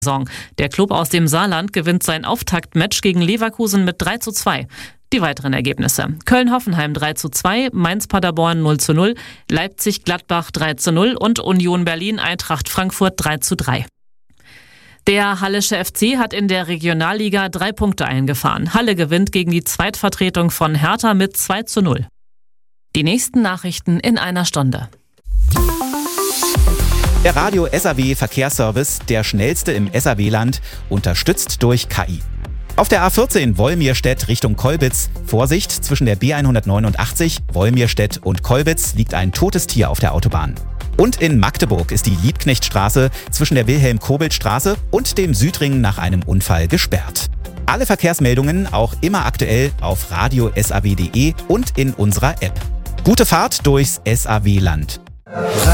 Saison. Der Klub aus dem Saarland gewinnt sein Auftaktmatch gegen Leverkusen mit 3:2. Die weiteren Ergebnisse: Köln-Hoffenheim 3:2, Mainz-Paderborn 0:0, Leipzig-Gladbach 3:0 und Union Berlin-Eintracht Frankfurt 3:3. Der Hallische FC hat in der Regionalliga 3 Punkte eingefahren. Halle gewinnt gegen die Zweitvertretung von Hertha mit 2:0. Die nächsten Nachrichten in einer Stunde. Der Radio SAW Verkehrsservice, der schnellste im SAW-Land, unterstützt durch KI. Auf der A14 Wolmirstedt Richtung Kolbitz. Vorsicht, zwischen der B189 Wolmirstedt und Kolbitz liegt ein totes Tier auf der Autobahn. Und in Magdeburg ist die Liebknechtstraße zwischen der Wilhelm-Kobelt-Straße und dem Südring nach einem Unfall gesperrt. Alle Verkehrsmeldungen auch immer aktuell auf radiosaw.de und in unserer App. Gute Fahrt durchs SAW-Land.